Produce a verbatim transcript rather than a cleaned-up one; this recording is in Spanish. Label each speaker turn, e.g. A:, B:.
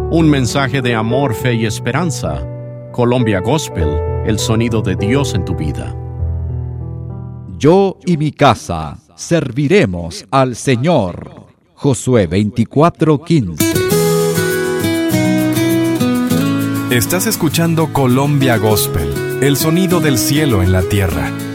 A: Un mensaje de amor, fe y esperanza. Colombia Gospel, el sonido de Dios en tu vida.
B: Yo y mi casa serviremos al Señor. Josué veinticuatro quince.
C: Estás escuchando Colombia Gospel, el sonido del cielo en la tierra.